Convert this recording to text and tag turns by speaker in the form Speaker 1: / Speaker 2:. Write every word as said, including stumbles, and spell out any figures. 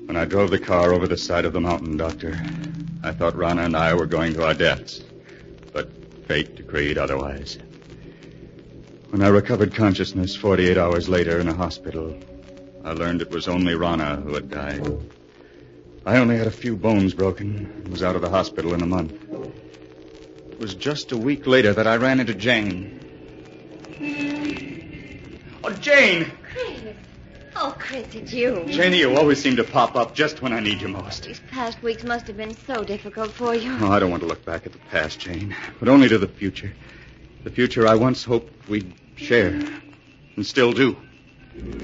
Speaker 1: When I drove the car over the side of the mountain, Doctor, I thought Rana and I were going to our deaths. But fate decreed otherwise. When I recovered consciousness forty-eight hours later in a hospital, I learned it was only Rana who had died. I only had a few bones broken and was out of the hospital in a month. It was just a week later that I ran into Jane. Oh, Jane!
Speaker 2: Chris. Oh, Chris, it's you.
Speaker 1: Janie, you always seem to pop up just when I need you most.
Speaker 2: These past weeks must have been so difficult for you.
Speaker 1: Oh, I don't want to look back at the past, Jane, but only to the future. The future I once hoped we'd share, and still do.